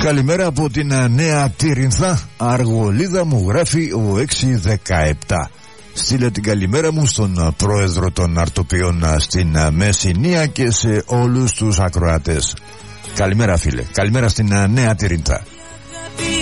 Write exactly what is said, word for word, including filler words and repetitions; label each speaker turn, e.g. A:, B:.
A: Καλημέρα από την Νέα Τύρινθα. Αργολίδα μου γράφει ο έξι δεκαεπτά. Στείλε την καλημέρα μου στον πρόεδρο των Αρτοπιών στην Μεσσηνία και σε όλους τους ακροατές. Καλημέρα φίλε, καλημέρα στην Νέα Τύρινθα.